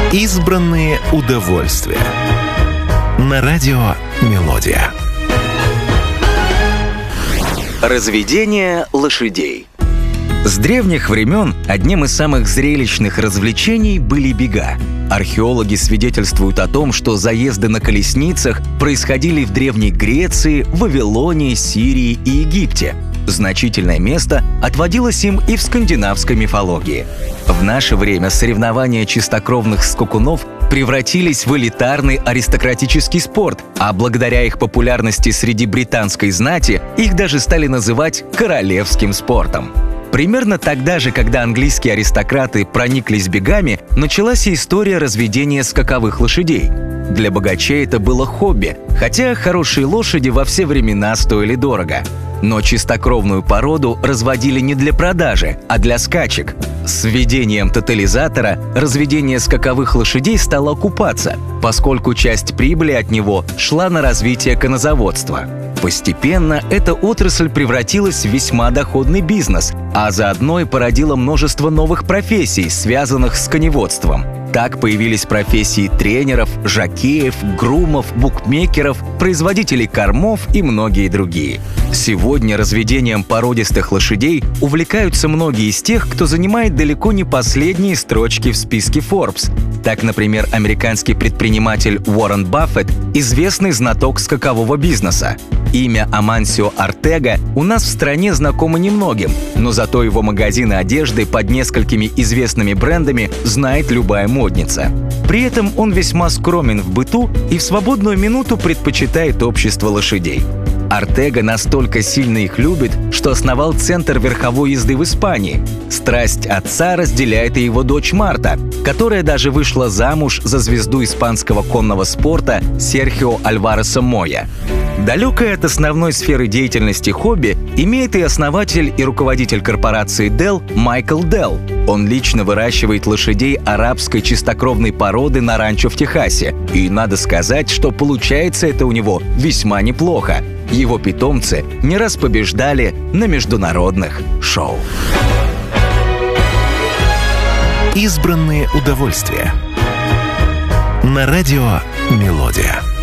Избранные удовольствия. На радио «Мелодия». Разведение лошадей. С древних времен одним из самых зрелищных развлечений были бега. Археологи свидетельствуют о том, что заезды на колесницах происходили в Древней Греции, Вавилоне, Сирии и Египте. Значительное место отводилось им и в скандинавской мифологии. В наше время соревнования чистокровных скакунов превратились в элитарный аристократический спорт, а благодаря их популярности среди британской знати их даже стали называть королевским спортом. Примерно тогда же, когда английские аристократы прониклись бегами, началась и история разведения скаковых лошадей. Для богачей это было хобби, хотя хорошие лошади во все времена стоили дорого. Но чистокровную породу разводили не для продажи, а для скачек. С введением тотализатора разведение скаковых лошадей стало окупаться, поскольку часть прибыли от него шла на развитие конозаводства. Постепенно эта отрасль превратилась в весьма доходный бизнес, а заодно и породила множество новых профессий, связанных с коневодством. Так появились профессии тренеров, жокеев, грумов, букмекеров, производителей кормов и многие другие. Сегодня разведением породистых лошадей увлекаются многие из тех, кто занимает далеко не последние строчки в списке Forbes. Так, например, американский предприниматель Уоррен Баффет – известный знаток скакового бизнеса. Имя Амансио Ортега у нас в стране знакомо немногим, но зато его магазины одежды под несколькими известными брендами знает любая модница. При этом он весьма скромен в быту и в свободную минуту предпочитает общество лошадей. Ортега настолько сильно их любит, что основал центр верховой езды в Испании. Страсть отца разделяет и его дочь Марта, которая даже вышла замуж за звезду испанского конного спорта Серхио Альвареса Моя. Далекое от основной сферы деятельности хобби имеет и основатель и руководитель корпорации Dell Майкл Делл. Он лично выращивает лошадей арабской чистокровной породы на ранчо в Техасе. И надо сказать, что получается это у него весьма неплохо. Его питомцы не раз побеждали на международных шоу. Избранные удовольствия. На радио «Мелодия».